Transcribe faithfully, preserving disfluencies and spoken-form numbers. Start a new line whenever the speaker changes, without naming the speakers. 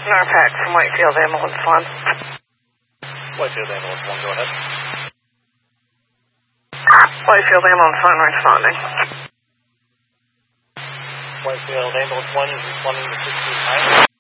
Norpac from Whitefield Ambulance one.
Whitefield Ambulance one, go ahead.
Whitefield Ambulance one responding.
Whitefield Ambulance one is responding to sixteen Highway.